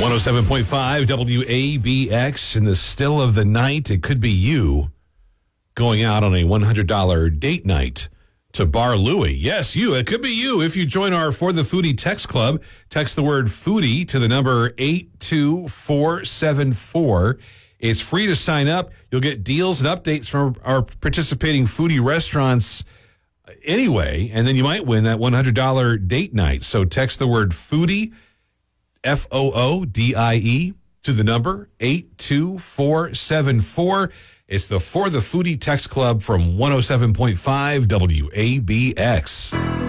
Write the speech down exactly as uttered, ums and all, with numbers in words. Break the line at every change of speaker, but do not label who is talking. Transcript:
one oh seven point five W A B X. In the still of the night, it could be you going out on a one hundred dollars date night to Bar Louie. Yes, you. It could be you if you join our For the Foodie text club. Text the word foodie to the number eight two four seven four. It's free to sign up. You'll get deals and updates from our participating foodie restaurants anyway, and then you might win that one hundred dollars date night. So text the word foodie, F O O D I E, to the number eight two four seven four. It's the For the Foodie text club from one oh seven point five W A B X.